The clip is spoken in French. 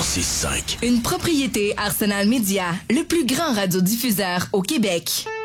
106.5. Une propriété Arsenal Média, le plus grand radiodiffuseur au Québec.